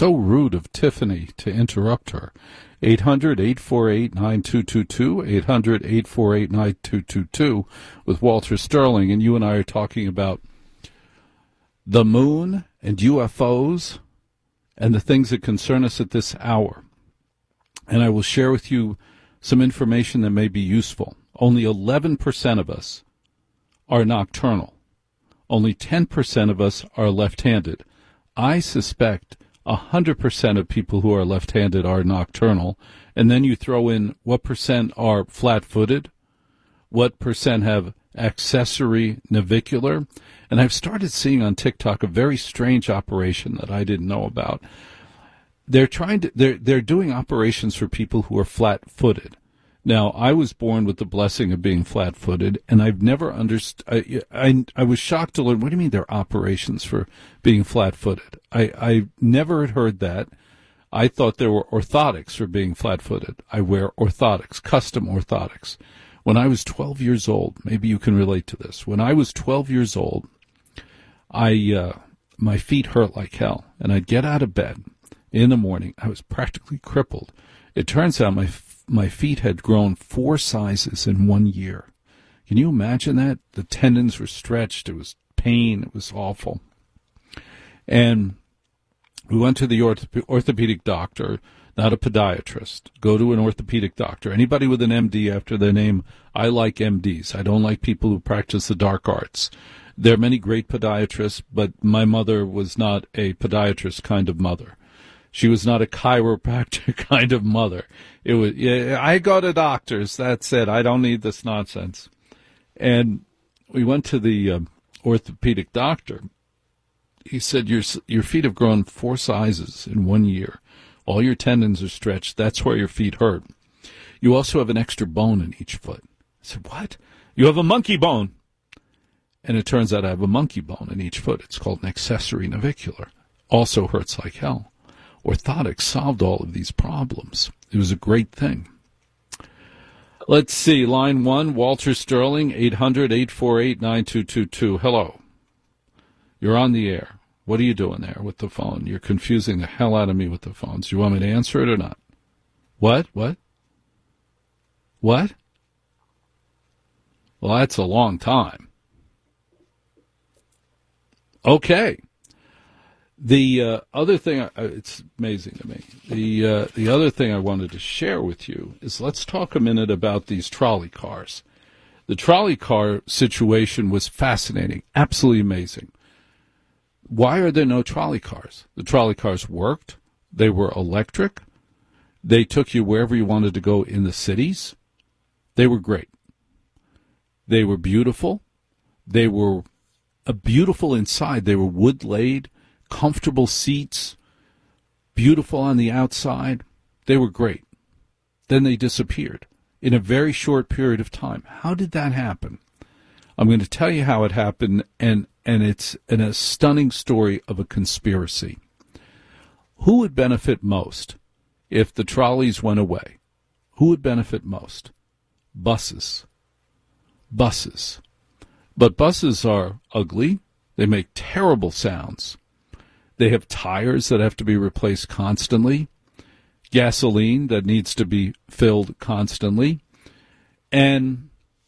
So rude of Tiffany to interrupt her. 800-848-9222, 800-848-9222 with Walter Sterling, and you and I are talking about the moon and UFOs and the things that concern us at this hour. And I will share with you some information that may be useful. Only 11% of us are nocturnal. Only 10% of us are left-handed. I suspect 100% of people who are left-handed are nocturnal. And then you throw in what percent are flat-footed, what percent have accessory navicular. And I've started seeing on TikTok a very strange operation that I didn't know about. They're doing operations for people who are flat-footed. Now, I was born with the blessing of being flat-footed, and I've never understood. I was shocked to learn, what do you mean there are operations for being flat-footed? I never had heard that. I thought there were orthotics for being flat-footed. I wear orthotics, custom orthotics. When I was 12 years old, maybe you can relate to this. When I was 12 years old, my feet hurt like hell, and I'd get out of bed in the morning. I was practically crippled. It turns out my feet had grown 4 sizes in 1 year. Can you imagine that? The tendons were stretched. It was pain. It was awful. And we went to the orthopedic doctor, not a podiatrist. Go to an orthopedic doctor. Anybody with an MD after their name, I like MDs. I don't like people who practice the dark arts. There are many great podiatrists, but my mother was not a podiatrist kind of mother. She was not a chiropractor kind of mother. It was, yeah, I go to doctors. That's it. I don't need this nonsense. And we went to the orthopedic doctor. He said, your feet have grown 4 sizes in 1 year. All your tendons are stretched. That's where your feet hurt. You also have an extra bone in each foot. I said, what? You have a monkey bone. And it turns out I have a monkey bone in each foot. It's called an accessory navicular. Also hurts like hell. Orthotics solved all of these problems. It was a great thing. Let's see. Line 1, Walter Sterling, 800-848-9222. Hello. You're on the air. What are you doing there with the phone? You're confusing the hell out of me with the phones. You want me to answer it or not? What? Well, that's a long time. Okay. The other thing, it's amazing to me. The other thing I wanted to share with you is let's talk a minute about these trolley cars. The trolley car situation was fascinating, absolutely amazing. Why are there no trolley cars? The trolley cars worked. They were electric. They took you wherever you wanted to go in the cities. They were great. They were beautiful. They were beautiful inside. They were wood-laid. Comfortable seats, beautiful on the outside. They were great. Then they disappeared in a very short period of time. How did that happen? I'm going to tell you how it happened, and it's a stunning story of a conspiracy. Who would benefit most if the trolleys went away? Who would benefit most? Buses. Buses. But buses are ugly. They make terrible sounds. They have tires that have to be replaced constantly, gasoline that needs to be filled constantly, and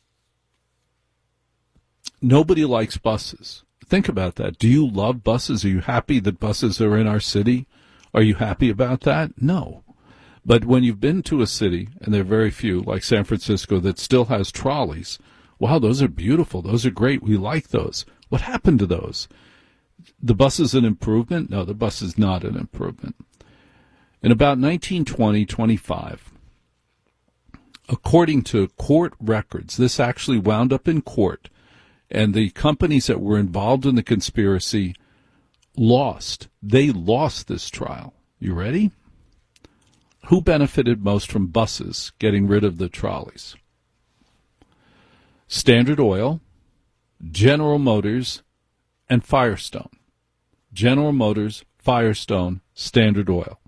nobody likes buses. Think about that. Do you love buses? Are you happy that buses are in our city? Are you happy about that? No. But when you've been to a city, and there are very few, like San Francisco, that still has trolleys, wow, those are beautiful. Those are great. We like those. What happened to those? The bus is an improvement? No, the bus is not an improvement. In about 1920-25, according to court records, this actually wound up in court, and the companies that were involved in the conspiracy lost. They lost this trial. You ready? Who benefited most from buses getting rid of the trolleys? Standard Oil, General Motors, and Firestone. General Motors, Firestone, Standard Oil.